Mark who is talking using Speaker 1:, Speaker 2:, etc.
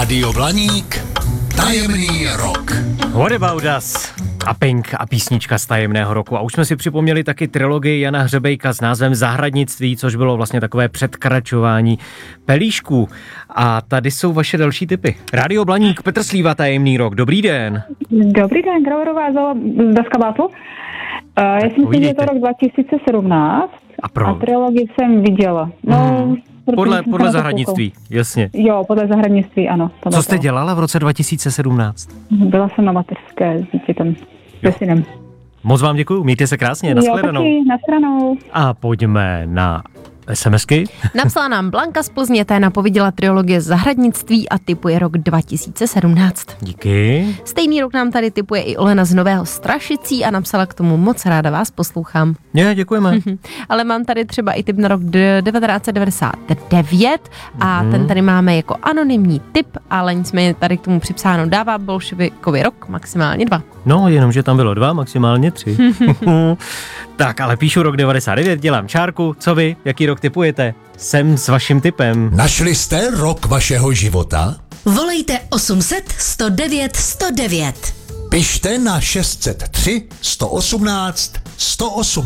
Speaker 1: Rádio Blaník, tajemný rok.
Speaker 2: What about us? A Pink a písnička z tajemného roku. A už jsme si připomněli taky trilogii Jana Hřebejka s názvem Zahradnictví, což bylo vlastně takové předkračování pelíšků. A tady jsou vaše další tipy. Rádio Blaník, Petr Slíva, tajemný rok. Dobrý den.
Speaker 3: Dobrý den, Grauerová z Daskabátu. Já si myslím, že je to rok 2017 a trilogii jsem viděla. No,
Speaker 2: podle Zahradnictví, jasně.
Speaker 3: Jo, podle Zahradnictví, ano.
Speaker 2: Co jste dělala v roce 2017?
Speaker 3: Byla jsem na mateřské s dítětem, se synem.
Speaker 2: Moc vám děkuju, mějte se krásně, nashledanou.
Speaker 3: Jo, taky, nashledanou.
Speaker 2: A pojďme na SMSky.
Speaker 4: Napsala nám Blanka z Plzně, ta napověděla trilogie Zahradnictví a tipuje rok 2017.
Speaker 2: Díky.
Speaker 4: Stejný rok nám tady tipuje i Olena z Nového Strašicí a napsala k tomu: moc ráda vás poslouchám.
Speaker 2: Děkujeme.
Speaker 4: Ale mám tady třeba i tip na rok 1999 a ten tady máme jako anonymní tip, ale nicméně tady k tomu připsáno: dává bolševikový rok maximálně 2.
Speaker 2: No, jenomže tam bylo 2, maximálně 3. Tak, ale píšu rok 99, dělám čárku. Co vy? Jaký rok tipujete? Jsem s vaším tipem.
Speaker 1: Našli jste rok vašeho života?
Speaker 5: Volejte 800 109 109.
Speaker 1: Pište na 603 118 108.